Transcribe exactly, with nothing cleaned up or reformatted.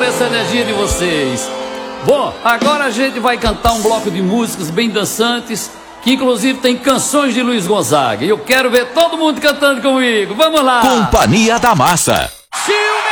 essa energia de vocês. Bom, agora a gente vai cantar um bloco de músicas bem dançantes, que inclusive tem canções de Luiz Gonzaga. E eu quero ver todo mundo cantando comigo. Vamos lá! Companhia da Massa.